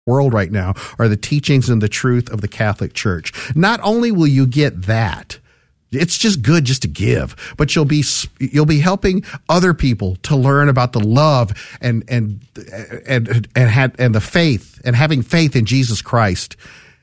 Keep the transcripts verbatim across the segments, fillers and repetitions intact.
world right now are the teachings and the truth of the Catholic Church. Not only will you get that, it's just good just to give, but you'll be you'll be helping other people to learn about the love and and and and had and the faith and having faith in Jesus Christ.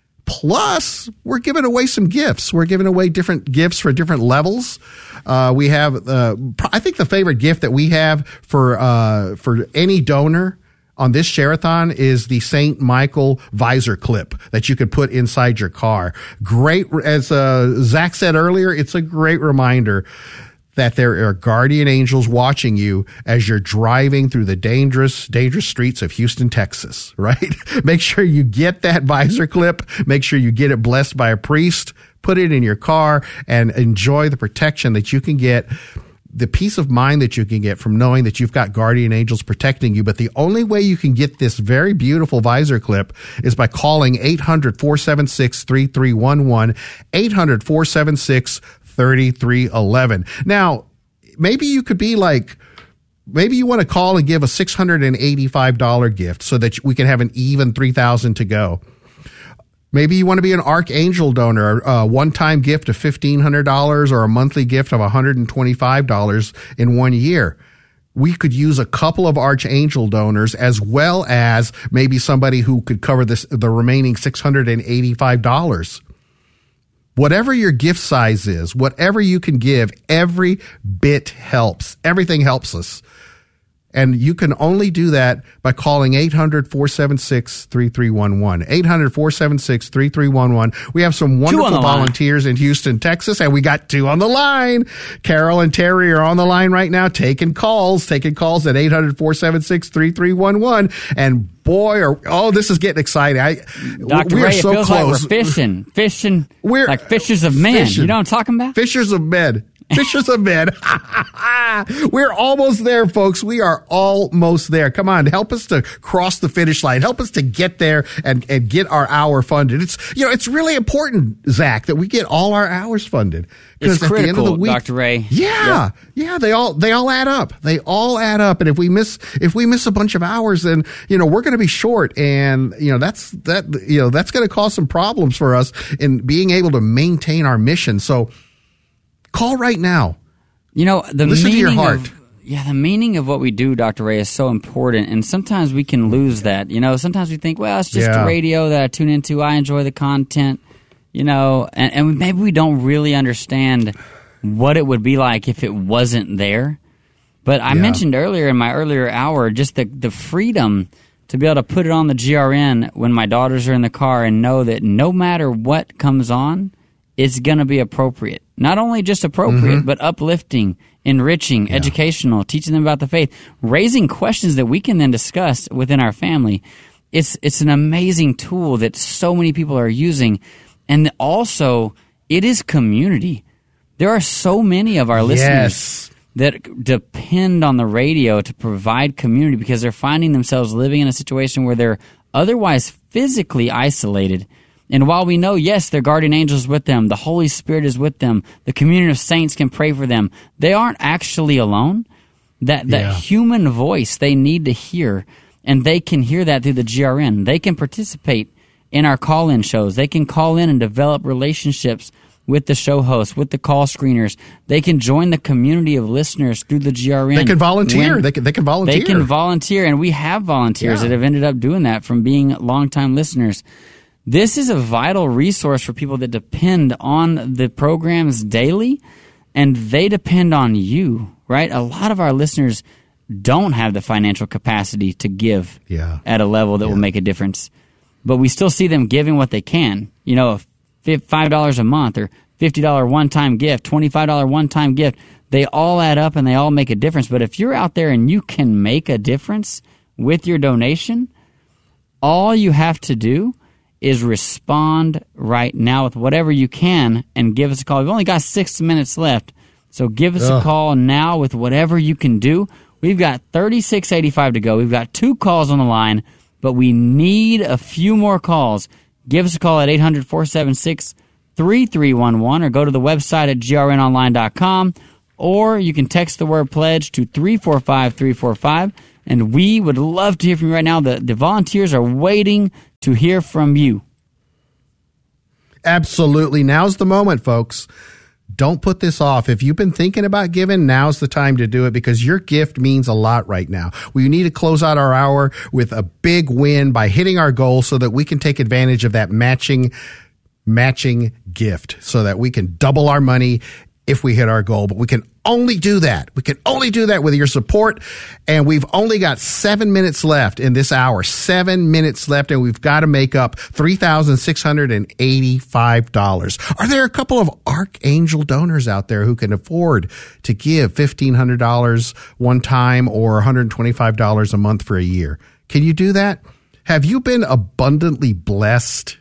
Plus, we're giving away some gifts. We're giving away different gifts for different levels. Uh, we have, uh, I think, the favorite gift that we have for uh, for any donor on this Share-a-thon is the Saint Michael visor clip that you could put inside your car. Great, as uh, Zach said earlier, it's a great reminder that there are guardian angels watching you as you're driving through the dangerous, dangerous streets of Houston, Texas, right? Make sure you get that visor clip. Make sure you get it blessed by a priest. Put it in your car and enjoy the protection that you can get, the peace of mind that you can get from knowing that you've got guardian angels protecting you. But the only way you can get this very beautiful visor clip is by calling eight hundred, four seven six, three three one one, eight hundred, four seven six, three three one one. Now, maybe you could be like, maybe you want to call and give a six hundred eighty-five dollars gift so that we can have an even three thousand dollars to go. Maybe you want to be an Archangel donor, a one-time gift of fifteen hundred dollars or a monthly gift of one hundred twenty-five dollars in one year. We could use a couple of Archangel donors as well as maybe somebody who could cover this, the remaining six hundred eighty-five dollars. Whatever your gift size is, whatever you can give, every bit helps. Everything helps us. And you can only do that by calling eight hundred, four seven six, three three one one. eight hundred, four seven six, three three one one. We have some wonderful volunteers in Houston, Texas, and we got two on the line. Carol and Terry are on the line right now taking calls, taking calls at eight hundred, four seven six, three three one one. And boy, are, oh, this is getting exciting. I, Doctor we Ray, are so it feels close. like we're fishing, fishing, we're like fishers of men. fishing. You know what I'm talking about? Fishers of men. Fishers of men. We're almost there, folks. We are almost there. Come on, help us to cross the finish line. Help us to get there and, and get our hour funded. It's, you know, it's really important, Zach, that we get all our hours funded. It's at critical, the end of the week, Doctor Ray. Yeah, yep. yeah, they all they all add up. They all add up, and if we miss if we miss a bunch of hours, then you know we're going to be short, and you know that's that you know that's going to cause some problems for us in being able to maintain our mission. So. Call right now. You know, the Listen meaning to your heart. Of, yeah, the meaning of what we do, Doctor Ray, is so important. And sometimes we can lose that. You know, sometimes we think, well, it's just yeah. the radio that I tune into. I enjoy the content. You know, and, and maybe we don't really understand what it would be like if it wasn't there. But I yeah. mentioned earlier in my earlier hour just the, the freedom to be able to put it on the G R N when my daughters are in the car and know that no matter what comes on, it's going to be appropriate. Not only just appropriate, mm-hmm. but uplifting, enriching, yeah. educational, teaching them about the faith, raising questions that we can then discuss within our family. It's it's an amazing tool that so many people are using. And also, it is community. There are so many of our listeners yes. that depend on the radio to provide community because they're finding themselves living in a situation where they're otherwise physically isolated. And while we know, yes, their guardian angel is with them, the Holy Spirit is with them, the community of saints can pray for them, they aren't actually alone. That that yeah. human voice they need to hear, and they can hear that through the G R N. They can participate in our call-in shows. They can call in and develop relationships with the show hosts, with the call screeners. They can join the community of listeners through the G R N. They can volunteer. When they can they can volunteer. They can volunteer, and we have volunteers yeah. that have ended up doing that from being longtime listeners. This is a vital resource for people that depend on the programs daily, and they depend on you, right? A lot of our listeners don't have the financial capacity to give yeah. at a level that yeah. will make a difference. But we still see them giving what they can. You know, five dollars a month or fifty dollars one-time gift, twenty-five dollars one-time gift. They all add up and they all make a difference. But if you're out there and you can make a difference with your donation, all you have to do is respond right now with whatever you can and give us a call. We've only got six minutes left, so give us Ugh. a call now with whatever you can do. We've got thirty-six eighty-five to go. We've got two calls on the line, but we need a few more calls. Give us a call at eight hundred, four seven six, three three one one or go to the website at g r n online dot com, or you can text the word pledge to three four five three four five. And we would love to hear from you right now. The, the volunteers are waiting to hear from you. Absolutely. Now's the moment, folks. Don't put this off. If you've been thinking about giving, now's the time to do it because your gift means a lot right now. We need to close out our hour with a big win by hitting our goal so that we can take advantage of that matching, matching gift so that we can double our money if we hit our goal. But we can only do that. We can only do that with your support. And we've only got seven minutes left in this hour, seven minutes left. And we've got to make up three thousand six hundred eighty-five dollars. Are there a couple of Archangel donors out there who can afford to give fifteen hundred dollars one time or one hundred twenty-five dollars a month for a year? Can you do that? Have you been abundantly blessed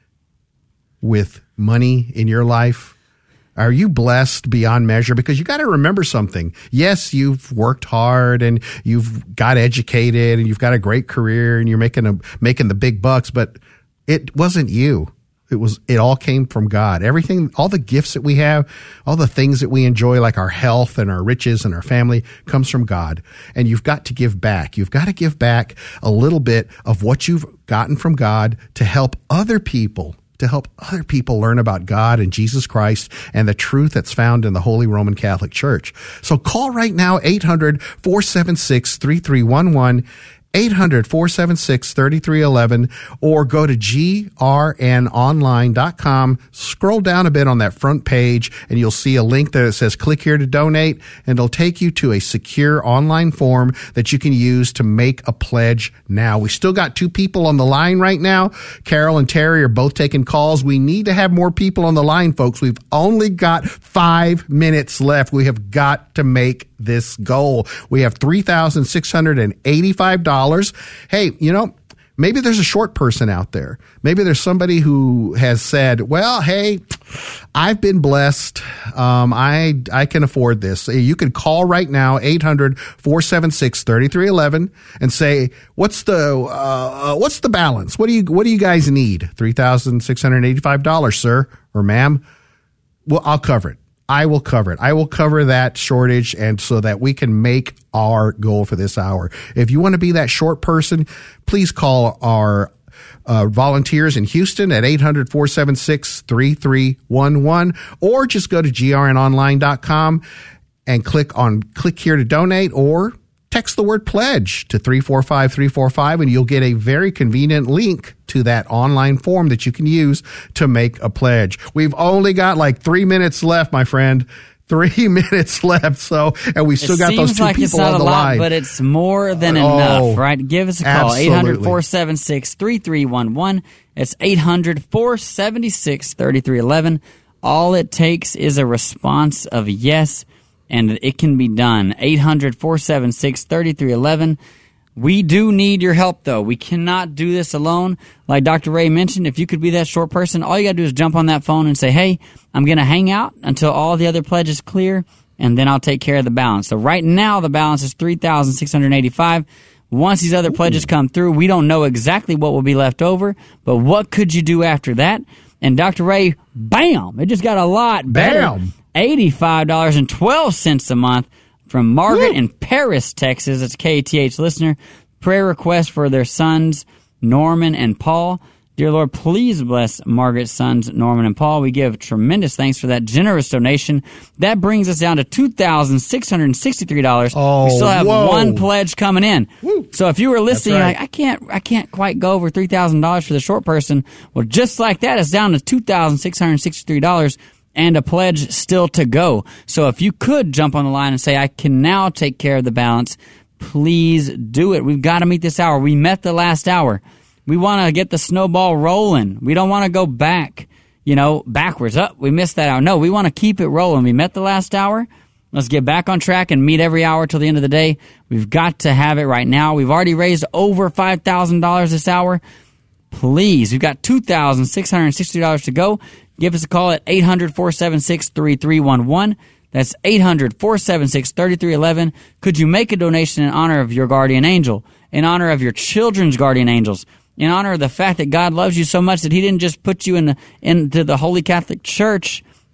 with money in your life? Are you blessed beyond measure? Because you got to remember something. Yes, you've worked hard and you've got educated and you've got a great career and you're making a, making the big bucks, but it wasn't you. It was, it all came from God. Everything, all the gifts that we have, all the things that we enjoy, like our health and our riches and our family, comes from God. And you've got to give back. You've got to give back a little bit of what you've gotten from God to help other people to help other people learn about God and Jesus Christ and the truth that's found in the Holy Roman Catholic Church. So call right now, eight hundred, four seven six, three three one one, eight hundred, four seven six, three three one one, or go to G R N online dot com. Scroll down a bit on that front page, and you'll see a link there that says click here to donate, and it'll take you to a secure online form that you can use to make a pledge now. We still got two people on the line right now. Carol and Terry are both taking calls. We need to have more people on the line, folks. We've only got five minutes left. We have got to make this goal. We have three thousand six hundred eighty-five dollars. Hey, you know, maybe there's a short person out there. Maybe there's somebody who has said, well, hey, I've been blessed. Um, I, I can afford this. You can call right now, eight hundred, four seven six, three three one one, and say, what's the, uh, what's the balance? What do you, what do you guys need? three thousand six hundred eighty-five dollars, sir or ma'am. Well, I'll cover it. I will cover it. I will cover that shortage, and so that we can make our goal for this hour. If you want to be that short person, please call our uh, volunteers in Houston at eight hundred, four seven six, three three one one, or just go to G R N online dot com and click on click here to donate, or text the word pledge to three four five three four five, and you'll get a very convenient link to that online form that you can use to make a pledge. We've only got like three minutes left, my friend. Three minutes left. So, and we still it got those two like people on the lot, line. But it's more than oh, enough, right? Give us a call. Absolutely. eight hundred, four seven six, three three one one. It's eight hundred, four seven six, three three one one. All it takes is a response of yes, and it can be done. eight hundred, four seven six, three three one one. We do need your help, though. We cannot do this alone. Like Doctor Ray mentioned, if you could be that short person, all you got to do is jump on that phone and say, hey, I'm going to hang out until all the other pledges clear, and then I'll take care of the balance. So right now, the balance is three thousand six hundred eighty-five dollars. Once these other pledges come through, we don't know exactly what will be left over, but what could you do after that? And Doctor Ray, bam, it just got a lot better. Bam. eighty-five dollars and twelve cents a month. From Margaret Woo. in Paris, Texas. It's a K A T H listener. Prayer request for their sons, Norman and Paul. Dear Lord, please bless Margaret's sons, Norman and Paul. We give tremendous thanks for that generous donation. That brings us down to two thousand six hundred sixty-three dollars. Oh, we still have whoa. one pledge coming in. Woo. So if you were listening, That's right. like, I can't, I can't quite go over three thousand dollars for the short person. Well, just like that, it's down to two thousand six hundred sixty-three dollars. And a pledge still to go. So if you could jump on the line and say, I can now take care of the balance, please do it. We've got to meet this hour. We met the last hour. We want to get the snowball rolling. We don't want to go back, you know, backwards. Up, oh, we missed that hour. No, we want to keep it rolling. We met the last hour. Let's get back on track and meet every hour till the end of the day. We've got to have it right now. We've already raised over five thousand dollars this hour. Please, we've got two thousand six hundred sixty dollars to go. Give us a call at eight hundred, four seven six, three three one one. That's eight hundred, four seven six, three three one one. Could you make a donation in honor of your guardian angel, in honor of your children's guardian angels, in honor of the fact that God loves you so much that he didn't just put you in the, into the Holy Catholic Church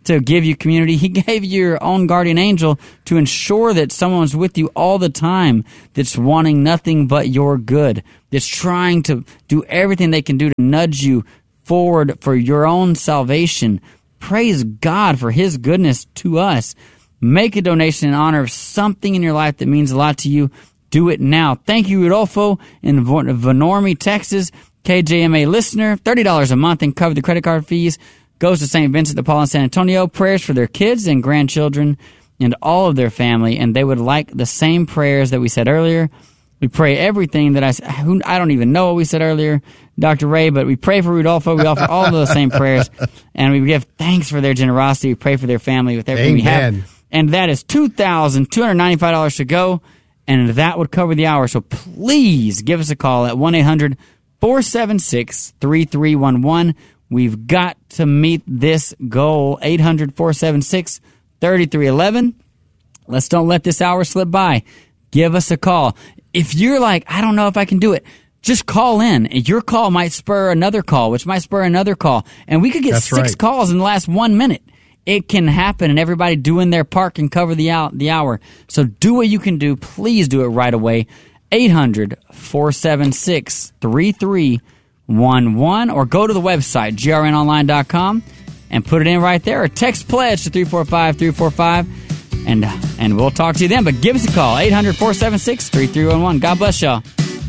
to give you community. He gave you your own guardian angel to ensure that someone's with you all the time that's wanting nothing but your good, that's trying to do everything they can do to nudge you forward for your own salvation. Praise God for His goodness to us. Make a donation in honor of something in your life that means a lot to you. Do it now. Thank you, Rodolfo in Vanorme, Texas. K J M A listener, thirty dollars a month and cover the credit card fees. Goes to Saint Vincent de Paul in San Antonio. Prayers for their kids and grandchildren and all of their family. And they would like the same prayers that we said earlier. We pray everything that I said. I don't even know what we said earlier, Doctor Ray, but we pray for Rodolfo. We offer all of those same prayers. And we give thanks for their generosity. We pray for their family with everything Amen. we have. And that is two thousand two hundred ninety-five dollars to go. And that would cover the hour. So please give us a call at one eight hundred four seven six three three one one. We've got to meet this goal. eight hundred four seven six three three one one. Let's don't let this hour slip by. Give us a call. If you're like, I don't know if I can do it, just call in. Your call might spur another call, which might spur another call. And we could get That's six right. calls in the last one minute. It can happen, and everybody doing their part can cover the out the hour. So do what you can do. Please do it right away. eight hundred four seven six three three one one, or go to the website, G R N online dot com, and put it in right there, or text pledge to three four five three four five, and, and we'll talk to you then. But give us a call, eight hundred four seven six three three one one. God bless y'all.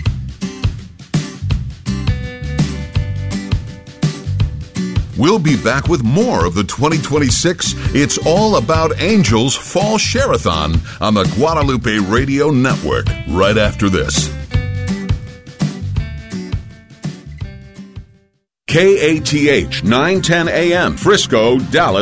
We'll be back with more of the twenty twenty-six It's All About Angels Fall Share-a-thon on the Guadalupe Radio Network right after this. K A T H nine ten A M, Frisco, Dallas.